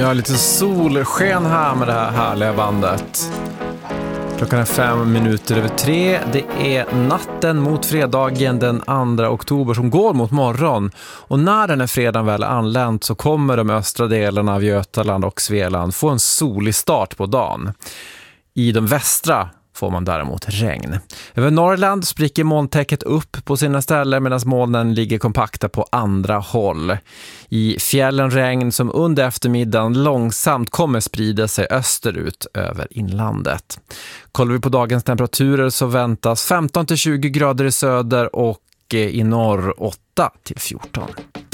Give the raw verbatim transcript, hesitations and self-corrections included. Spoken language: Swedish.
Ja, lite solsken här med det här härliga bandet. Klockan är fem minuter över tre. Det är natten mot fredagen den andra oktober som går mot morgon. Och när den här fredagen väl är anlänt så kommer de östra delarna av Götaland och Svealand få en solig start på dagen. I de västra får man däremot regn. Över Norrland spricker molntäcket upp på sina ställen medan molnen ligger kompakta på andra håll. I fjällen regn som under eftermiddagen långsamt kommer sprida sig österut över inlandet. Kollar vi på dagens temperaturer så väntas femton till tjugo grader i söder och i norr åtta till fjorton.